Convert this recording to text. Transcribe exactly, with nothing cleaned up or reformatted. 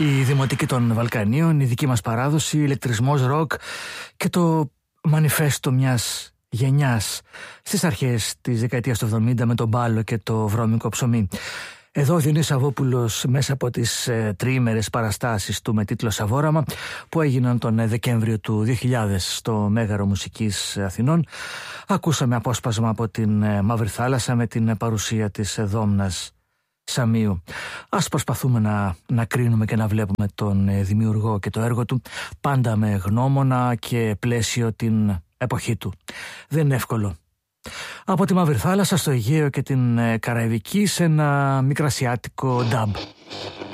Η Δημοτική των Βαλκανίων, η δική μας παράδοση, ηλεκτρισμός, ροκ και το μανιφέστο μιας γενιάς στις αρχές της δεκαετίας του εβδομήντα με τον μπάλο και το βρώμικο ψωμί. Εδώ ο Διονύσης Σαββόπουλος μέσα από τις ε, τριήμερες παραστάσεις του με τίτλο Σαβόραμα που έγιναν τον ε, Δεκέμβριο του δύο χιλιάδες στο Μέγαρο Μουσικής Αθηνών. Ακούσαμε απόσπασμα από την ε, Μαύρη Θάλασσα με την ε, παρουσία της ε, Δόμνας Σαμίου. Ας προσπαθούμε να, να κρίνουμε και να βλέπουμε τον ε, δημιουργό και το έργο του πάντα με γνώμονα και πλαίσιο την εποχή του. Δεν είναι εύκολο. Από τη Μαύρη Θάλασσα στο Αιγαίο και την ε, Καραϊβική σε ένα μικρασιάτικο νταμπ.